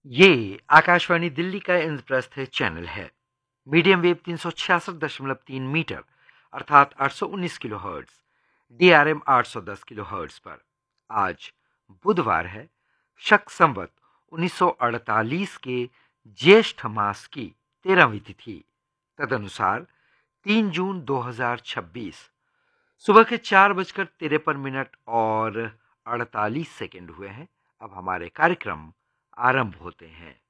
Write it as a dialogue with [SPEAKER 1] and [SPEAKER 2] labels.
[SPEAKER 1] ये आकाशवाणी दिल्ली का इंद्रप्रस्थ चैनल है। मीडियम वेव 366.3 मीटर अर्थात 819 किलोहर्ट्ज, डीआरएम 810 किलोहर्ट्ज पर। आज बुधवार है, शक संवत 1948 के ज्येष्ठ मास की 13वीं तिथि, तदनुसार 3 जून 2026 सुबह के 4:53 और 48 सेकंड हुए हैं। अब हमारे कार्यक्रम आरंभ होते हैं।